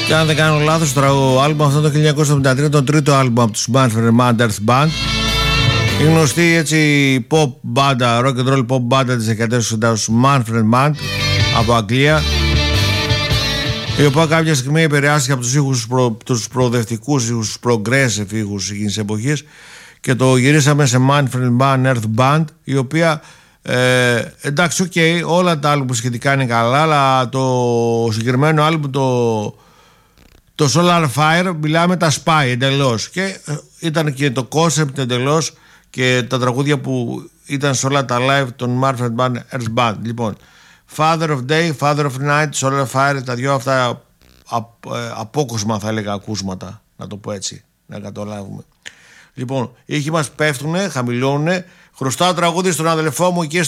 Και αν δεν κάνω λάθος, το άλμπομ αυτό το 1973, το τρίτο άλμπομ από τους Manfred Mann Earth Band. Η γνωστή έτσι pop μπάντα, rock and roll pop μπάντα της δεκαετίας του 60 Manfred Mann από Αγγλία, η οποία κάποια στιγμή επηρεάστηκε από τους ήχους τους προοδευτικούς ήχους, τους progressive ήχους εκείνης της εποχής, και το γυρίσαμε σε Manfred Mann Earth Band, η οποία εντάξει, όλα τα άλμπομ σχετικά είναι καλά, αλλά το συγκεκριμένο άλμπομ, το Solar Fire, μιλάμε τα spy εντελώς, και ήταν και το concept εντελώς, και τα τραγούδια που ήταν σε όλα τα live των Manfred Mann Earth Band. Λοιπόν, Father of Day, Father of Night, Solar Fire, τα δυο αυτά απόκοσμα θα έλεγα ακούσματα, να το πω έτσι, να καταλάβουμε. Λοιπόν, οι ήχοι μας πέφτουνε, χαμηλώνουνε. Χρωστάω τραγούδι στον αδελφό μου και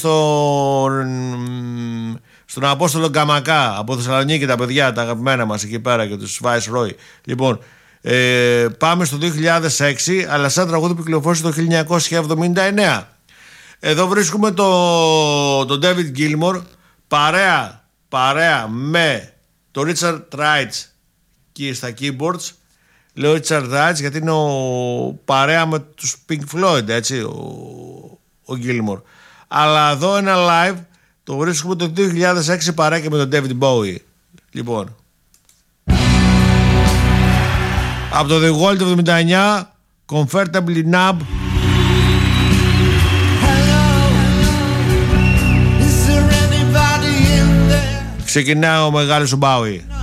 στον Απόστολο Γκαμακά από Θεσσαλονίκη, τα παιδιά, τα αγαπημένα μας εκεί πέρα, και τους Viceroy. Λοιπόν, πάμε στο 2006, αλλά σαν τραγούδι που κυκλοφόρησε το 1979. Εδώ βρίσκουμε τον David Gilmour παρέα με τον Richard Wright και στα keyboards. Λέω Richard Wright γιατί είναι παρέα με τους Pink Floyd, έτσι, ο Gilmour. Αλλά εδώ ένα live το βρίσκουμε το 2006 παρέα και με τον David Bowie. Λοιπόν, από το The Wall του 79, Comfortably Numb. Ξεκινάει ο μεγάλος ο Bowie.